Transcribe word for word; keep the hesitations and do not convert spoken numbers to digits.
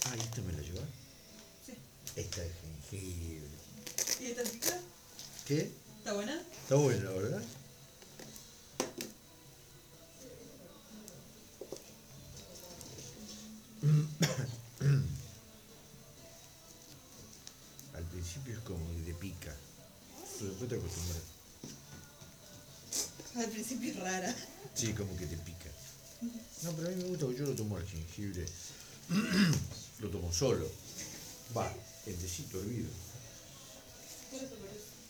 Ah, ¿y esta me la llevas? Sí. Esta es jengibre. ¿Y esta rica? ¿Qué? ¿Está buena? Está buena, ¿verdad? Al principio es como que te pica, pero después te acostumbras. Al principio es rara. Sí, como que te pica. No, pero a mí me gusta porque yo lo tomo al jengibre. Lo tomo solo. Va, el tecito hervido. Por eso, por eso.